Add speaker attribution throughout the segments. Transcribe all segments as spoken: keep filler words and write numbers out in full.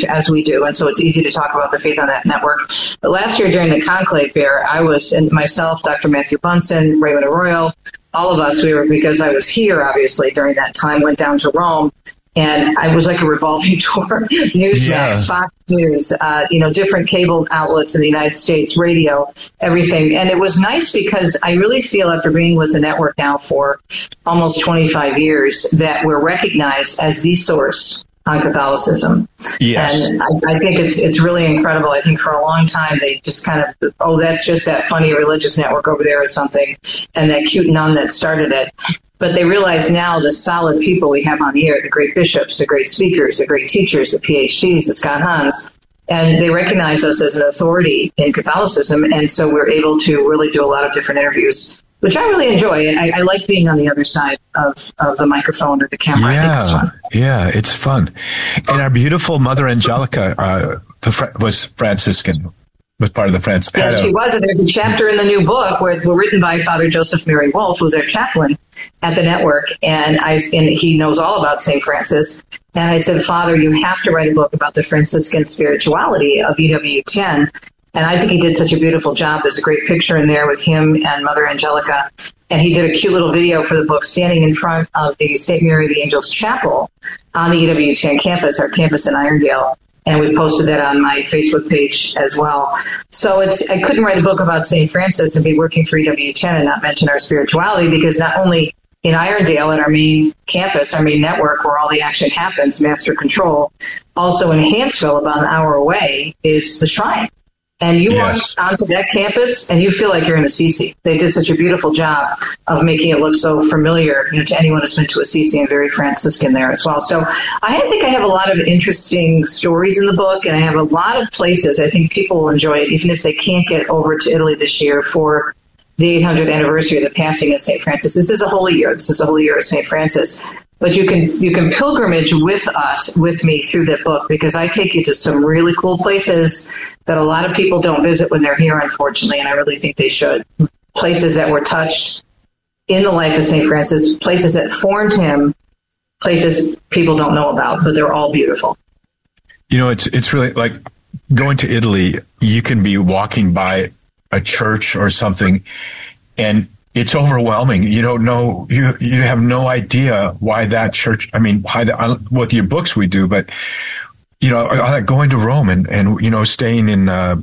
Speaker 1: faith as we do, and so it's easy to talk about the faith on that network. But last year during the conclave fair, I was, and myself, Doctor Matthew Bunson, Raymond Arroyo, all of us, we were, because I was here, obviously, during that time, went down to Rome, and I was like a revolving door. Newsmax,
Speaker 2: yeah.
Speaker 1: Fox News, uh, you know, different cable outlets in the United States, radio, everything. And it was nice because I really feel, after being with the network now for almost twenty-five years, that we're recognized as the source on Catholicism.
Speaker 2: Yes.
Speaker 1: And I, I think it's it's really incredible. I think for a long time they just kind of, oh, that's just that funny religious network over there or something, and that cute nun that started it. But they realize now the solid people we have on the air, the great bishops, the great speakers, the great teachers, the P H Ds, the Scott Hahns, and they recognize us as an authority in Catholicism. And so we're able to really do a lot of different interviews, which I really enjoy. I, I like being on the other side of, of the microphone or the camera.
Speaker 2: Yeah,
Speaker 1: I think it's fun.
Speaker 2: Yeah, it's fun. And our beautiful Mother Angelica uh, was Franciscan. Was part of the France.
Speaker 1: Yes, she was. And there's a chapter in the new book where we're written by Father Joseph Mary Wolf, who's our chaplain at the network, and I and he knows all about Saint Francis. And I said, Father, you have to write a book about the Franciscan spirituality of E W ten. And I think he did such a beautiful job. There's a great picture in there with him and Mother Angelica. And he did a cute little video for the book standing in front of the Saint Mary of the Angels Chapel on the E W ten campus, our campus in Irondale. And we posted that on my Facebook page as well. So it's I couldn't write a book about Saint Francis and be working for E W ten and not mention our spirituality, because not only in Irondale, at our main campus, our main network where all the action happens, Master Control, also in Hanceville, about an hour away, is the shrine. And you
Speaker 2: Yes.
Speaker 1: walk onto that campus and you feel like you're in Assisi. They did such a beautiful job of making it look so familiar, you know, to anyone who's been to Assisi, and very Franciscan there as well. So I think I have a lot of interesting stories in the book, and I have a lot of places. I think people will enjoy it, even if they can't get over to Italy this year for the eight hundredth anniversary of the passing of Saint Francis. This is a holy year. This is a holy year of Saint Francis. But you can you can pilgrimage with us, with me, through that book, because I take you to some really cool places that a lot of people don't visit when they're here, unfortunately, and I really think they should. Places that were touched in the life of Saint Francis, places that formed him, places people don't know about, but they're all beautiful.
Speaker 2: You know, it's it's really like going to Italy. You can be walking by a church or something, and it's overwhelming. You don't know, you you have no idea why that church, I mean, why the, with your books we do, but, you know, I like going to Rome and, and you know, staying in, uh,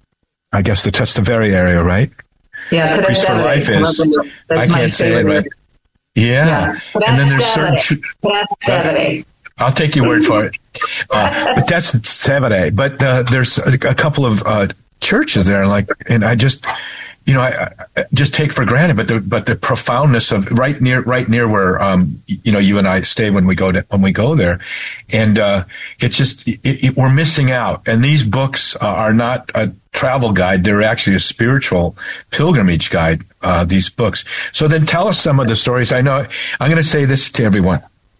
Speaker 2: I guess, the Trastevere area, right?
Speaker 1: Yeah,
Speaker 2: Priest for Life is,
Speaker 1: that's
Speaker 2: I
Speaker 1: my
Speaker 2: can't say it
Speaker 1: favorite.
Speaker 2: right. Yeah.
Speaker 1: Yeah.
Speaker 2: And then there's certain,
Speaker 1: Trastevere.
Speaker 2: I'll take your word for it. Uh, but that's Severe. But uh, there's a, a couple of uh, churches there, like, and I just, you know, I, I just take for granted, but the but the profoundness of right near right near where um you know you and I stay when we go to when we go there, and uh, it's just it, it, we're missing out. And these books uh, are not a travel guide; they're actually a spiritual pilgrimage guide. Uh, these books. So then, tell us some of the stories. I know I'm going to say this to everyone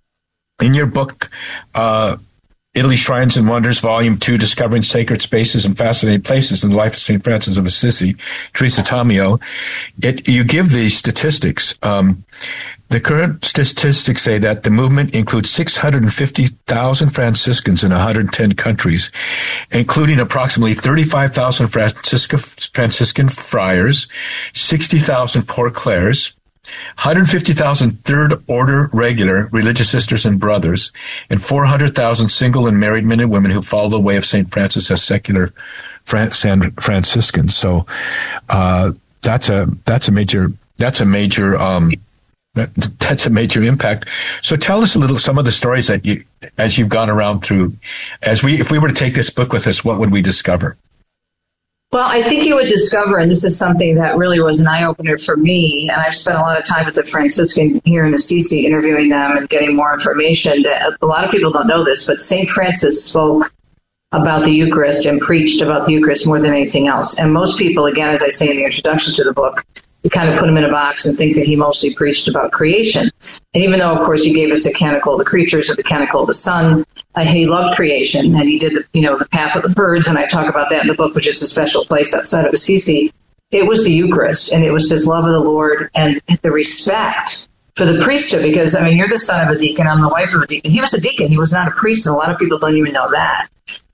Speaker 2: in your book. Uh, Italy Shrines and Wonders, Volume two, Discovering Sacred Spaces and Fascinating Places in the Life of Saint Francis of Assisi, Teresa Tomeo. It, you give these statistics. Um, the current statistics say that the movement includes six hundred fifty thousand Franciscans in one hundred ten countries, including approximately thirty-five thousand Francisca, Franciscan friars, sixty thousand Poor Clares, one hundred fifty thousand third order regular religious sisters and brothers, and four hundred thousand single and married men and women who follow the way of Saint Francis as secular Fran- San Franciscans. So, uh, that's a, that's a major, that's a major, um, that, that's a major impact. So tell us a little, some of the stories that you, as you've gone around through, as we, if we were to take this book with us, what would we discover?
Speaker 1: Well, I think you would discover, and this is something that really was an eye-opener for me, and I've spent a lot of time with the Franciscan here in Assisi interviewing them and getting more information, that a lot of people don't know this, but Saint Francis spoke about the Eucharist and preached about the Eucharist more than anything else. And most people, again, as I say in the introduction to the book, you kind of put him in a box and think that he mostly preached about creation. And even though, of course, he gave us the Canticle of the Creatures or the Canticle of the Sun, uh, he loved creation, and he did, the, you know, the Path of the Birds, and I talk about that in the book, which is a special place outside of Assisi. It was the Eucharist, and it was his love of the Lord and the respect for the priesthood, because, I mean, you're the son of a deacon, I'm the wife of a deacon. He was a deacon, he was not a priest, and a lot of people don't even know that.